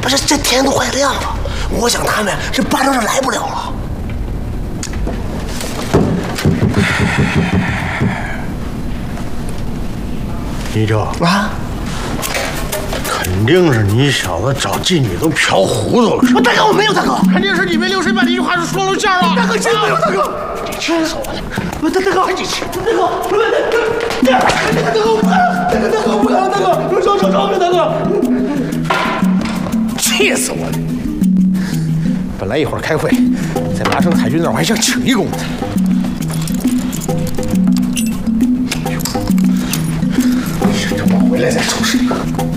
不是这天都快亮了，我想他们是巴着来不了了。 你这啊， 肯定是你小子找妓女都嫖糊涂了。 大哥，我没有，大哥， 肯定是你没留神把这句话说露馅了。 大哥，真没有，大哥，气死我了！大哥，赶紧去！大哥，不可能，大哥，有手大哥，气死我了！本来一会儿开会，在麻省海军那儿我还想请一功呢。等我回来再收拾。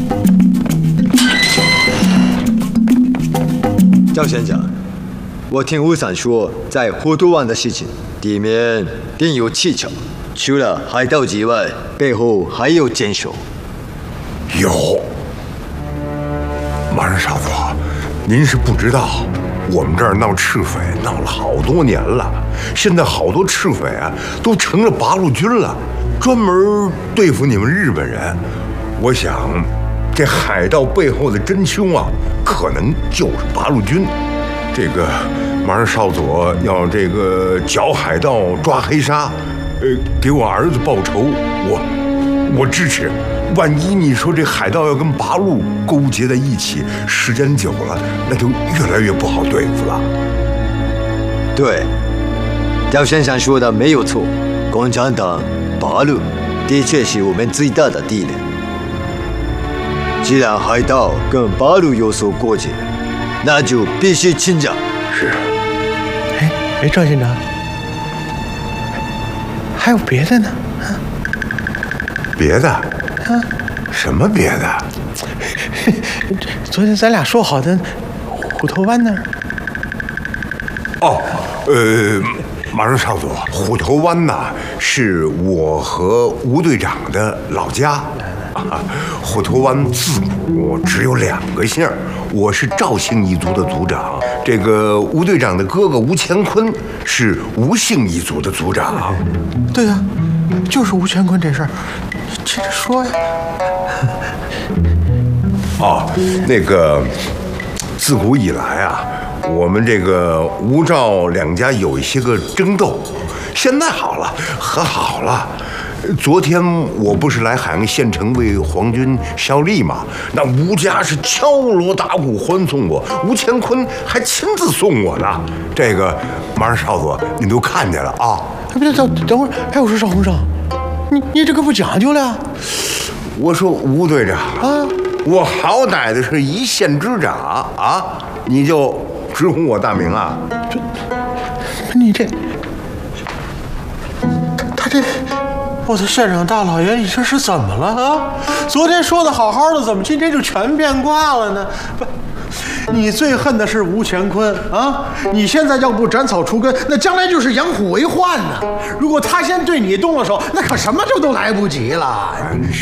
赵先生，我听吴三说，在糊涂湾的事情里面另有蹊跷，除了海盗之外，背后还有奸手。 有，马上少佐，您是不知道，我们这儿闹赤匪闹了好多年了，现在好多赤匪啊都成了八路军了，专门对付你们日本人。我想，这海盗背后的真凶啊，可能就是八路军。这个马上少佐要这个剿海盗、抓黑沙，给我儿子报仇，我支持。万一你说这海盗要跟八路勾结在一起，时间久了，那就越来越不好对付了。 对，赵先生说的没有错，共产党、八路的确是我们最大的敌人。既然海盗跟八路有所过节，那就必须清剿。 是。 赵县长，还有别的呢？ 别的？什么别的？ 昨天咱俩说好的虎头湾那儿。 哦，马上少佐，虎头湾呐是我和吴队长的老家。虎头湾自古只有2个姓，我是赵姓一族的族长，这个吴队长的哥哥吴乾坤是吴姓一族的族长。 对呀，就是吴乾坤这事儿，接着说呀。 哦，那个，自古以来啊，我们这个吴赵两家有一些个争斗，现在好了，和好了。昨天我不是来海洋县城为皇军效力吗？那吴家是敲锣打鼓欢送我，吴乾坤还亲自送我呢。这个马上少佐，你都看见了啊？ 不对，等会儿，哎，我说赵洪生，你这个不讲究了。 我说吴队长啊，我好歹的是一县之长啊，你就直呼我大名啊？ 你这，他这。我的县长大老爷，你这是怎么了啊？昨天说的好好的，怎么今天就全变卦了呢？不，你最恨的是吴乾坤啊！你现在要不斩草除根，那将来就是养虎为患呢。如果他先对你动了手，那可什么就都来不及了。